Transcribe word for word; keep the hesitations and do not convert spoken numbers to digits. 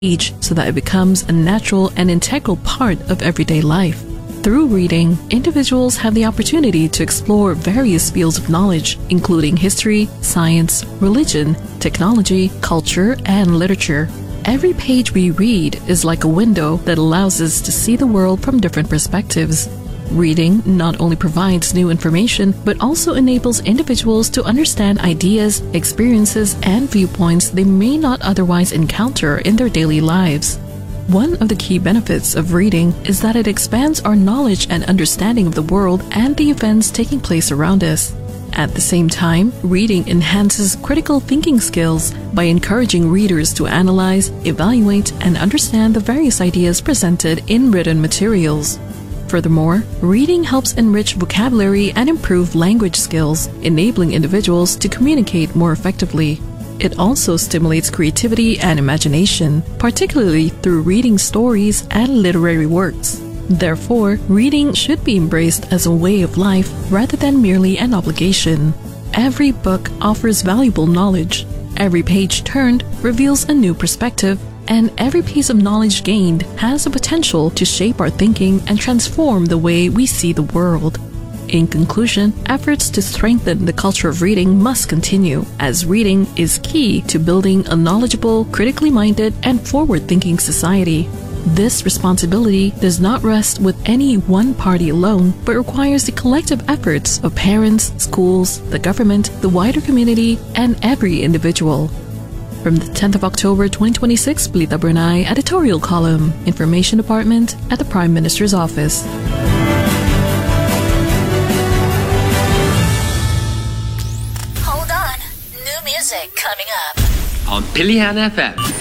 age so that it becomes a natural and integral part of everyday life. Through reading, individuals have the opportunity to explore various fields of knowledge, including history, science, religion, technology, culture, and literature. Every page we read is like a window that allows us to see the world from different perspectives. Reading not only provides new information, but also enables individuals to understand ideas, experiences, and viewpoints they may not otherwise encounter in their daily lives. One of the key benefits of reading is that it expands our knowledge and understanding of the world and the events taking place around us. At the same time, reading enhances critical thinking skills by encouraging readers to analyze, evaluate, and understand the various ideas presented in written materials. Furthermore, reading helps enrich vocabulary and improve language skills, enabling individuals to communicate more effectively. It also stimulates creativity and imagination, particularly through reading stories and literary works. Therefore, reading should be embraced as a way of life rather than merely an obligation. Every book offers valuable knowledge. Every page turned reveals a new perspective, and every piece of knowledge gained has the potential to shape our thinking and transform the way we see the world. In conclusion, efforts to strengthen the culture of reading must continue, as reading is key to building a knowledgeable, critically minded, and forward-thinking society. This responsibility does not rest with any one party alone, but requires the collective efforts of parents, schools, the government, the wider community, and every individual. From the tenth of October twenty twenty-six, Balita Brunei Editorial Column, Information Department at the Prime Minister's Office. Hold on, new music coming up on Pilihan F M.